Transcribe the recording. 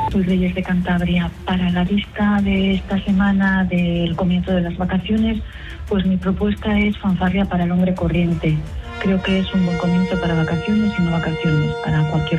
Soy Reyes de Cantabria. Para la vista de esta semana del comienzo de las vacaciones, pues mi propuesta es Fanfarria para el hombre corriente. Creo que es un buen comienzo para vacaciones y no vacaciones, para cualquier